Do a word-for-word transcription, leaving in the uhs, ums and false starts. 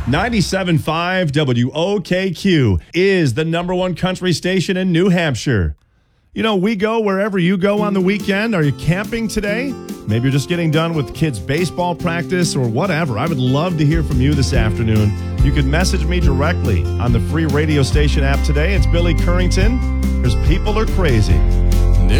ninety-seven point five W O K Q is the number one country station in New Hampshire. You know, we go wherever you go on the weekend. Are you camping today? Maybe you're just getting done with kids' baseball practice or whatever. I would love to hear from you this afternoon. You can message me directly on the free radio station app today. It's Billy Currington. Because people are crazy.